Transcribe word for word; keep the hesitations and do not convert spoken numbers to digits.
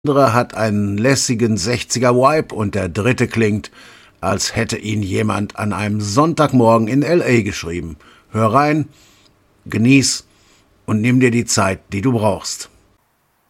andere hat einen lässigen sechziger-Vibe und der dritte klingt, als hätte ihn jemand an einem Sonntagmorgen in L A geschrieben. Hör rein, genieß und nimm dir die Zeit, die du brauchst.